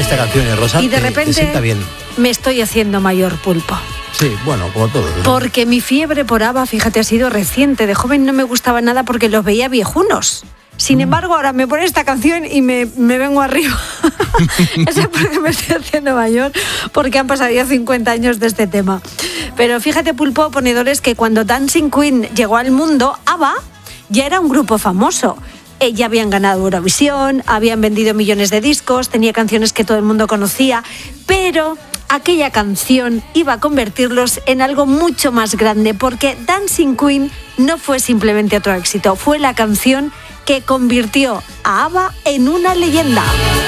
esta canción, Rosa, y de te repente sienta bien. me estoy haciendo mayor, Pulpo. Sí, bueno, como todo, ¿no? Porque mi fiebre por ABBA, fíjate, ha sido reciente. De joven no me gustaba nada porque los veía viejunos. Sin embargo, ahora me pone esta canción y me vengo arriba. Eso es porque me estoy haciendo mayor, porque han pasado ya 50 años de este tema. Pero fíjate, Pulpo, ponedores, que cuando Dancing Queen llegó al mundo, ABBA ya era un grupo famoso. Ya habían ganado Eurovisión, habían vendido millones de discos, tenía canciones que todo el mundo conocía, pero aquella canción iba a convertirlos en algo mucho más grande, porque Dancing Queen no fue simplemente otro éxito, fue la canción que convirtió a ABBA en una leyenda.